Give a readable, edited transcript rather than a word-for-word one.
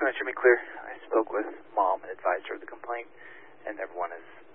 Mr. McClear. I spoke with Mom, advisor of the complaint, and everyone is